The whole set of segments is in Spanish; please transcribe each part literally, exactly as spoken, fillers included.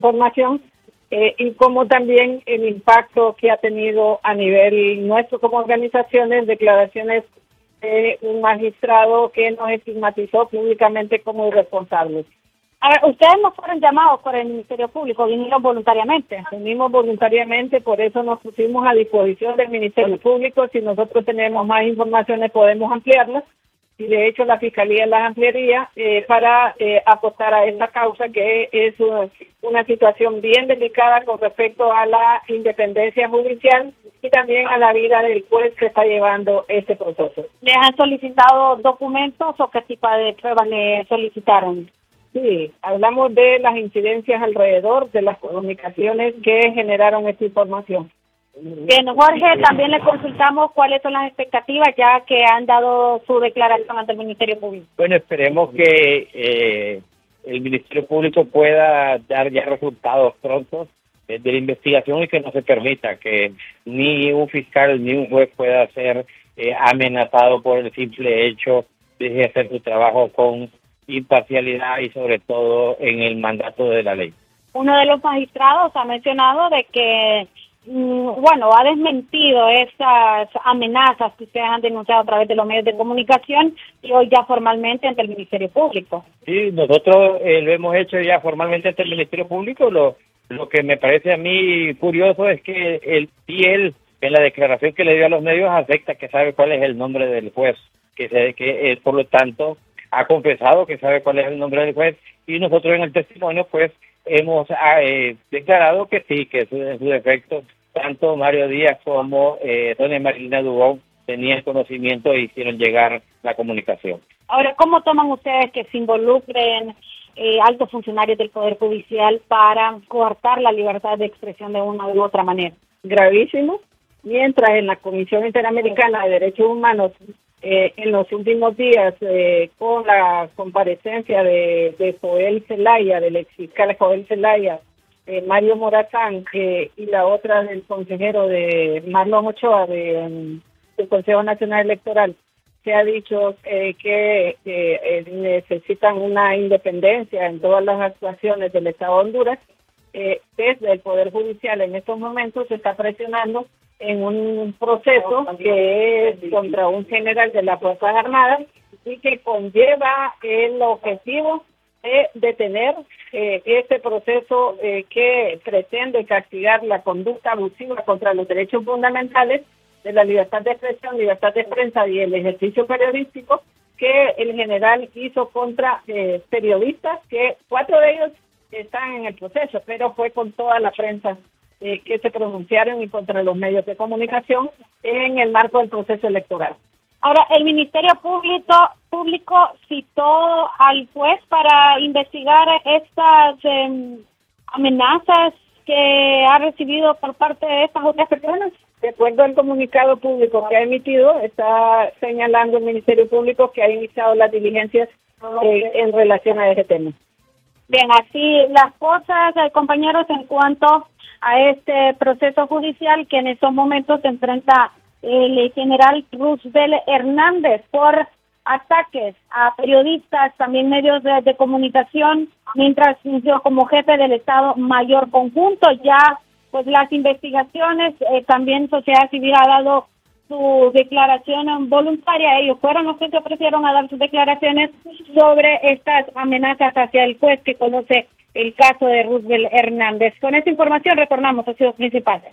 información eh, y como también el impacto que ha tenido a nivel nuestro como organizaciones, declaraciones de un magistrado que nos estigmatizó públicamente como irresponsables. A ver, ustedes no fueron llamados por el Ministerio Público, vinieron voluntariamente. Venimos voluntariamente, por eso nos pusimos a disposición del Ministerio Público. Si nosotros tenemos más informaciones podemos ampliarlas y de hecho la Fiscalía las ampliaría eh, para eh, apostar a esta causa, que es una, una situación bien delicada con respecto a la independencia judicial y también a la vida del juez que está llevando este proceso. ¿Les han solicitado documentos o qué tipo de pruebas le solicitaron? Sí, hablamos de las incidencias alrededor de las comunicaciones que generaron esta información. Bien, Jorge, también le consultamos cuáles son las expectativas ya que han dado su declaración ante el Ministerio Público. Bueno, esperemos que eh, el Ministerio Público pueda dar ya resultados prontos eh, de la investigación y que no se permita que ni un fiscal ni un juez pueda ser eh, amenazado por el simple hecho de hacer su trabajo con imparcialidad y sobre todo en el mandato de la ley. Uno de los magistrados ha mencionado de que, mmm, bueno, ha desmentido esas amenazas que ustedes han denunciado a través de los medios de comunicación y hoy ya formalmente ante el Ministerio Público. Sí, nosotros eh, lo hemos hecho ya formalmente ante el Ministerio Público. Lo, lo que me parece a mí curioso es que el y él en la declaración que le dio a los medios acepta que sabe cuál es el nombre del juez, que, se, que eh, por lo tanto ha confesado que sabe cuál es el nombre del juez y nosotros en el testimonio pues hemos eh, declarado que sí, que su, en su defecto tanto Mario Díaz como eh, doña Marilena Dubón tenían conocimiento e hicieron llegar la comunicación. Ahora, ¿cómo toman ustedes que se involucren eh, altos funcionarios del Poder Judicial para coartar la libertad de expresión de una u otra manera? Gravísimo. Mientras en la Comisión Interamericana de Derechos Humanos Eh, en los últimos días, eh, con la comparecencia de, de Joel Zelaya, del ex fiscal Joel Zelaya, eh, Mario Morazán, eh, y la otra del consejero de Marlon Ochoa, de, um, del Consejo Nacional Electoral, se ha dicho eh, que eh, necesitan una independencia en todas las actuaciones del Estado de Honduras. Eh, desde el Poder Judicial en estos momentos se está presionando en un proceso que es contra un general de las Fuerzas Armadas y que conlleva el objetivo de detener eh, este proceso eh, que pretende castigar la conducta abusiva contra los derechos fundamentales de la libertad de expresión, libertad de prensa y el ejercicio periodístico que el general hizo contra eh, periodistas, que cuatro de ellos están en el proceso, pero fue con toda la prensa Eh, que se pronunciaron y contra los medios de comunicación en el marco del proceso electoral. Ahora, el Ministerio Público, público citó al juez para investigar estas eh, amenazas que ha recibido por parte de estas otras personas. De acuerdo al comunicado público que ha emitido, está señalando el Ministerio Público que ha iniciado las diligencias eh, en relación a ese tema. Bien, así las cosas, eh, compañeros, en cuanto a este proceso judicial que en estos momentos se enfrenta el general Roosevelt Hernández por ataques a periodistas, también medios de, de comunicación, mientras fungió como jefe del Estado Mayor Conjunto. Ya pues las investigaciones, eh, también sociedad civil ha dado su declaración voluntaria. Ellos fueron los que se ofrecieron a dar sus declaraciones sobre estas amenazas hacia el juez que conoce el caso de Roosevelt Hernández. Con esta información retornamos a Ciudad Principal.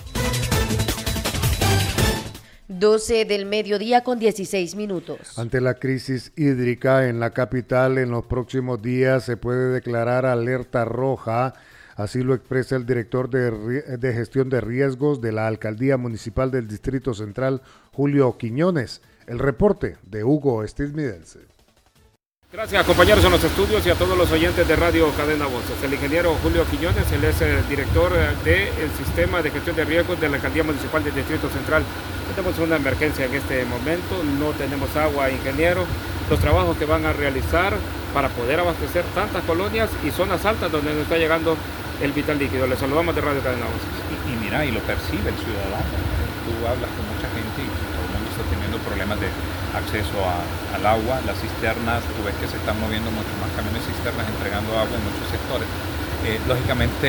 doce del mediodía con dieciséis minutos. Ante la crisis hídrica en la capital, en los próximos días se puede declarar alerta roja. Así lo expresa el director de, de gestión de riesgos de la Alcaldía Municipal del Distrito Central, Julio Quiñones. El reporte de Hugo Stismidense. Gracias, compañeros en los estudios y a todos los oyentes de Radio Cadena Voces. El ingeniero Julio Quiñones, él es el director del Sistema de Gestión de Riesgos de la Alcaldía Municipal del Distrito Central. Tenemos una emergencia en este momento, no tenemos agua, ingeniero. Los trabajos que van a realizar para poder abastecer tantas colonias y zonas altas donde nos está llegando el vital líquido. Les saludamos de Radio Cadena Voces. Y, y mira, y lo percibe el ciudadano. Tú hablas con mucha gente y todo el mundo está teniendo problemas de acceso a, al agua, las cisternas, tú ves que se están moviendo muchos más camiones cisternas entregando agua en muchos sectores. Eh, lógicamente